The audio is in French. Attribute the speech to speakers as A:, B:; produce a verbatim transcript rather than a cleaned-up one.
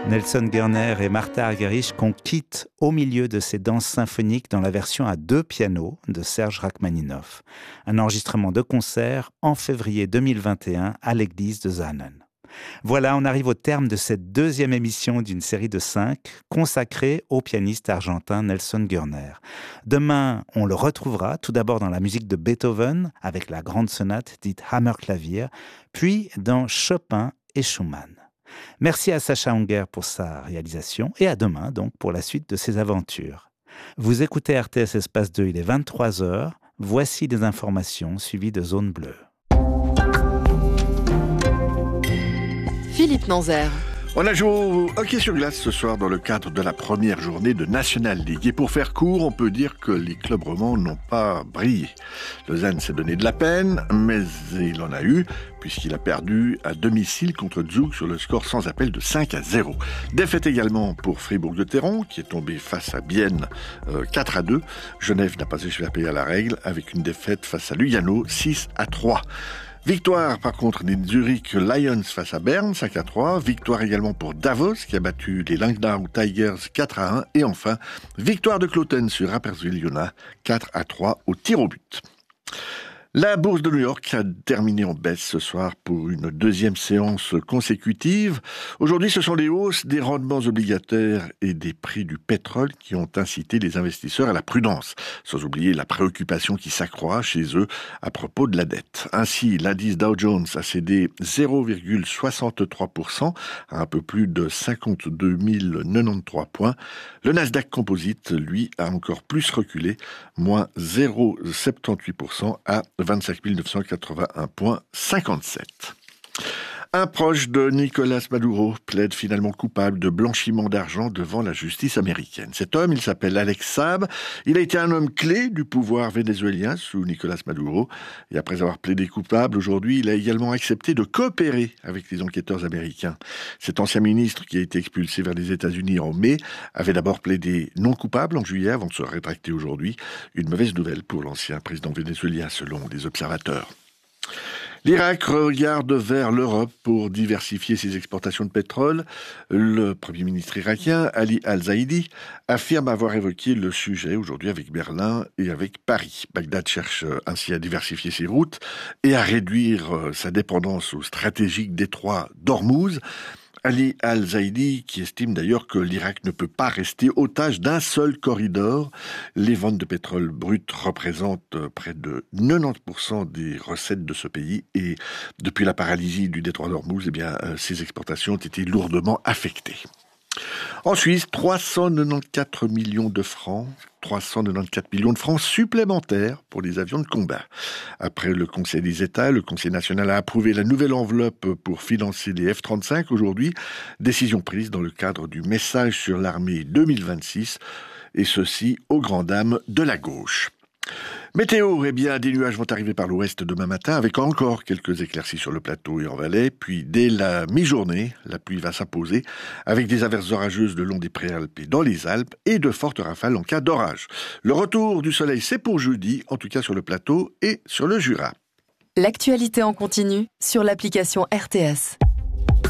A: Nelson Gurner et Martha Argerich qu'on quitte au milieu de ces danses symphoniques dans la version à deux pianos de Serge Rachmaninoff. Un enregistrement de concert en février deux mille vingt et un à l'église de Zanen. Voilà, on arrive au terme de cette deuxième émission d'une série de cinq consacrée au pianiste argentin Nelson Gurner. Demain, on le retrouvera tout d'abord dans la musique de Beethoven avec la grande sonate dite Hammerklavier, puis dans Chopin et Schumann. Merci à Sacha Unger pour sa réalisation et à demain donc pour la suite de ses aventures. Vous écoutez R T S Espace deux, il est vingt-trois heures. Voici des informations suivies de Zone Bleue.
B: Philippe Nanzer.
C: On a joué au hockey sur glace ce soir dans le cadre de la première journée de National League. Et pour faire court, on peut dire que les clubs romans n'ont pas brillé. Lausanne s'est donné de la peine, mais il en a eu, puisqu'il a perdu à domicile contre Zug sur le score sans appel de cinq à zéro. Défaite également pour Fribourg-Gotteron, qui est tombé face à Bienne euh, quatre à deux. Genève n'a pas échappé à la règle, avec une défaite face à Lugano six à trois. Victoire par contre des Zurich Lions face à Berne, cinq à trois. Victoire également pour Davos qui a battu les Langnau Tigers quatre à un. Et enfin, victoire de Kloten sur Rapperswil-Jona quatre à trois au tir au but. La bourse de New York a terminé en baisse ce soir pour une deuxième séance consécutive. Aujourd'hui, ce sont les hausses des rendements obligataires et des prix du pétrole qui ont incité les investisseurs à la prudence, sans oublier la préoccupation qui s'accroît chez eux à propos de la dette. Ainsi, l'indice Dow Jones a cédé zéro virgule soixante-trois pour cent à un peu plus de cinquante-deux mille quatre-vingt-treize points. Le Nasdaq Composite, lui, a encore plus reculé, moins zéro virgule soixante-dix-huit pour cent à vingt-cinq mille neuf cent quatre-vingt-un virgule cinquante-sept. Un proche de Nicolas Maduro plaide finalement coupable de blanchiment d'argent devant la justice américaine. Cet homme, il s'appelle Alex Saab. Il a été un homme clé du pouvoir vénézuélien sous Nicolas Maduro. Et après avoir plaidé coupable, aujourd'hui, il a également accepté de coopérer avec les enquêteurs américains. Cet ancien ministre, qui a été expulsé vers les États-Unis en mai, avait d'abord plaidé non coupable en juillet avant de se rétracter aujourd'hui. Une mauvaise nouvelle pour l'ancien président vénézuélien, selon des observateurs. L'Irak regarde vers l'Europe pour diversifier ses exportations de pétrole. Le Premier ministre irakien, Ali Al-Zaidi, affirme avoir évoqué le sujet aujourd'hui avec Berlin et avec Paris. Bagdad cherche ainsi à diversifier ses routes et à réduire sa dépendance au stratégique détroit d'Ormuz. Ali Al-Zaidi, qui estime d'ailleurs que l'Irak ne peut pas rester otage d'un seul corridor. Les ventes de pétrole brut représentent près de quatre-vingt-dix pour cent des recettes de ce pays. Et depuis la paralysie du détroit d'Ormuz, eh bien, ces exportations ont été lourdement affectées. En Suisse, trois cent quatre-vingt-quatorze millions de francs, trois cent quatre-vingt-quatorze millions de francs supplémentaires pour les avions de combat. Après le Conseil des États, le Conseil national a approuvé la nouvelle enveloppe pour financer les F trente-cinq aujourd'hui. Décision prise dans le cadre du message sur l'armée deux mille vingt-six, et ceci aux grandes dames de la gauche. Météo, eh bien, des nuages vont arriver par l'ouest demain matin avec encore quelques éclaircies sur le plateau et en Valais. Puis, dès la mi-journée, la pluie va s'imposer avec des averses orageuses le long des préalpes et dans les Alpes et de fortes rafales en cas d'orage. Le retour du soleil, c'est pour jeudi, en tout cas sur le plateau et sur le Jura.
B: L'actualité en continu sur l'application R T S.